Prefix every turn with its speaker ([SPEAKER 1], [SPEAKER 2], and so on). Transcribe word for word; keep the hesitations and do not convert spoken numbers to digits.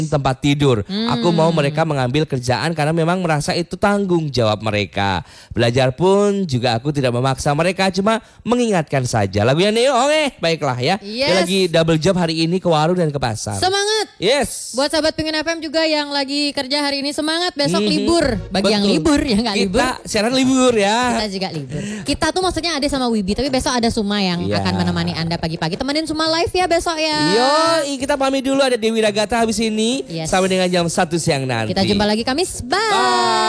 [SPEAKER 1] tempat tidur.
[SPEAKER 2] Hmm.
[SPEAKER 1] Aku mau mereka mengambil kerjaan karena memang merasa itu tanggung jawab mereka. Belajar pun juga aku tidak memaksa mereka, cuma mengingatkan saja. Lagunya Neo, oke baiklah ya.
[SPEAKER 2] Yes.
[SPEAKER 1] Dia lagi double job hari ini ke warung dan ke pasar.
[SPEAKER 2] Semangat.
[SPEAKER 1] Yes.
[SPEAKER 2] Buat sahabat Pingin F M juga yang lagi kerja hari ini semangat, besok
[SPEAKER 1] Mhm.
[SPEAKER 2] libur. Bagi yang
[SPEAKER 1] Betul.
[SPEAKER 2] libur ya nggak libur.
[SPEAKER 1] Kita siaran libur ya.
[SPEAKER 2] Kita juga libur. Kita tuh maksudnya ada sama Wibi, tapi besok ada Suma yang
[SPEAKER 1] Iya.
[SPEAKER 2] akan menemani Anda pagi-pagi. Temenin Suma live ya besok ya.
[SPEAKER 1] Yo, kita pamit dulu, ada Dewi Ragata habis ini.
[SPEAKER 2] Yes.
[SPEAKER 1] Sampai dengan jam satu siang nanti.
[SPEAKER 2] Kita jumpa lagi Kamis. Bye.
[SPEAKER 1] Bye.